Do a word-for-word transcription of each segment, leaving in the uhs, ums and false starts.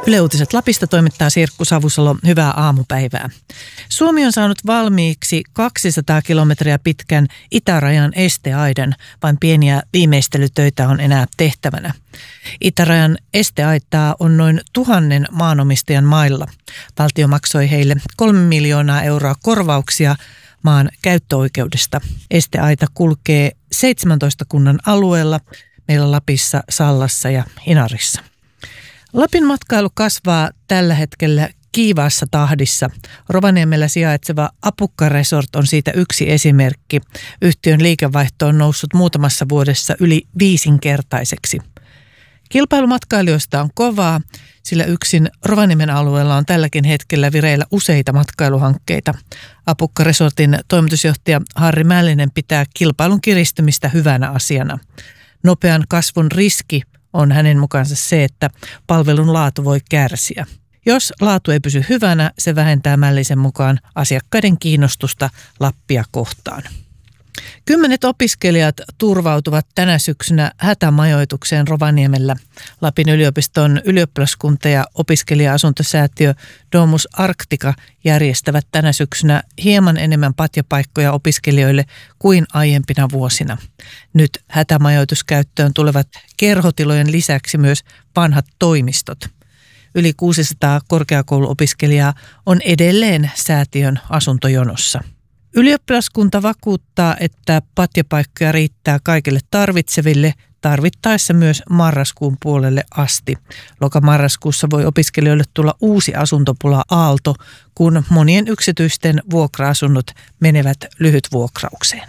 Yle Uutiset Lapista toimittaa Sirkku Savusalo. Hyvää aamupäivää. Suomi on saanut valmiiksi kaksisataa kilometriä pitkän itärajan esteaidan, vain pieniä viimeistelytöitä on enää tehtävänä. Itärajan esteaitaa on noin tuhannen maanomistajan mailla. Valtio maksoi heille kolme miljoonaa euroa korvauksia maan käyttöoikeudesta. Esteaita kulkee seitsemäntoista kunnan alueella, meillä Lapissa, Sallassa ja Inarissa. Lapin matkailu kasvaa tällä hetkellä kiivaassa tahdissa. Rovaniemellä sijaitseva Apukka Resort on siitä yksi esimerkki. Yhtiön liikevaihto on noussut muutamassa vuodessa yli viisinkertaiseksi. Kilpailumatkailijoista on kovaa, sillä yksin Rovaniemen alueella on tälläkin hetkellä vireillä useita matkailuhankkeita. Apukka Resortin toimitusjohtaja Harri Mällinen pitää kilpailun kiristymistä hyvänä asiana. Nopean kasvun riski on hänen mukaansa se, että palvelun laatu voi kärsiä. Jos laatu ei pysy hyvänä, se vähentää Mällisen mukaan asiakkaiden kiinnostusta Lappia kohtaan. Kymmenet opiskelijat turvautuvat tänä syksynä hätämajoitukseen Rovaniemellä. Lapin yliopiston ylioppilaskunta ja opiskelija-asuntosäätiö Domus Arctica järjestävät tänä syksynä hieman enemmän patjapaikkoja opiskelijoille kuin aiempina vuosina. Nyt hätämajoituskäyttöön tulevat kerhotilojen lisäksi myös vanhat toimistot. Yli kuusisataa korkeakouluopiskelijaa on edelleen säätiön asuntojonossa. Ylioppilaskunta vakuuttaa, että patjapaikkoja riittää kaikille tarvitseville, tarvittaessa myös marraskuun puolelle asti. Loka-marraskuussa voi opiskelijoille tulla uusi asuntopula-aalto, kun monien yksityisten vuokra-asunnot menevät lyhytvuokraukseen.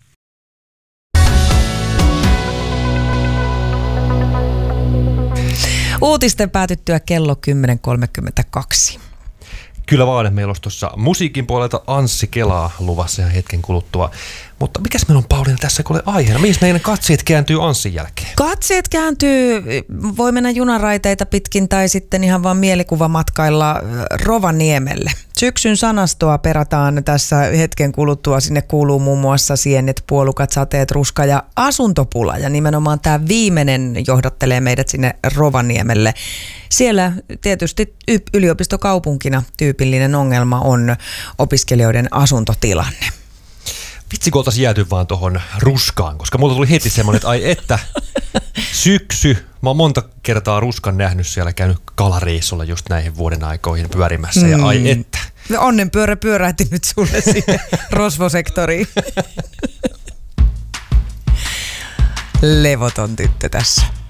Uutisten päätyttyä kello kymmenen kolmekymmentäkaksi. Kyllä vaan, meillä olisi tuossa musiikin puolelta Anssi Kelaa luvassa ja hetken kuluttua. Mutta mikäs meillä on, Pauliina, tässä kun ole aiheena? Mihin meidän katseet kääntyy Anssin jälkeen? Katseet kääntyy, voi mennä junaraiteita pitkin tai sitten ihan vaan mielikuvamatkailla Rovaniemelle. Syksyn sanastoa perataan tässä hetken kuluttua. Sinne kuuluu muun muassa sienet, puolukat, sateet, ruska ja asuntopula. Ja nimenomaan tämä viimeinen johdattelee meidät sinne Rovaniemelle. Siellä tietysti yliopistokaupunkina tyypillinen ongelma on opiskelijoiden asuntotilanne. Vitsi, kun oltaisiin jääty vaan tuohon ruskaan, koska mulla tuli heti semmoinen, että ai että, syksy. Mä oon monta kertaa ruskan nähnyt siellä, käynyt kalareissulla just näihin vuoden aikoihin pyörimässä ja ai että. Onnenpyörä pyörähti nyt sulle sinne rosvosektoriin. Levoton tyttö tässä.